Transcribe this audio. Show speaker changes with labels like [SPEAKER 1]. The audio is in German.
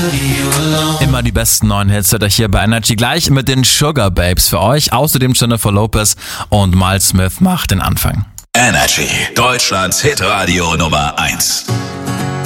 [SPEAKER 1] Immer die besten neuen Hits hört euch hier bei Energy gleich mit den Sugar Babes für euch. Außerdem Jennifer Lopez und Miles Smith macht den Anfang.
[SPEAKER 2] Energy, Deutschlands Hitradio Nummer 1.